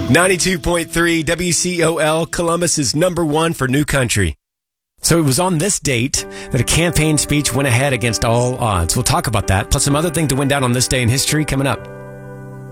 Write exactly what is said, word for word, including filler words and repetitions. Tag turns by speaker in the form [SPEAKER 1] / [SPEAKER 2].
[SPEAKER 1] ninety-two point three W C O L, Columbus is number one for New Country. So it was on this date that a campaign speech went ahead against all odds. We'll talk about that, plus some other things that went down on this day in history coming up.